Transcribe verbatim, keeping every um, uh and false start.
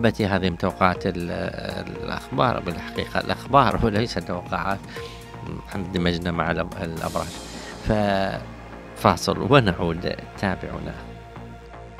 أحبتي، هذه متوقعات ال- الأخبار، بالحقيقة الأخبار وليس توقعات. اندمجنا مع الأب- الأبراج. ففاصل ونعود، تابعونا.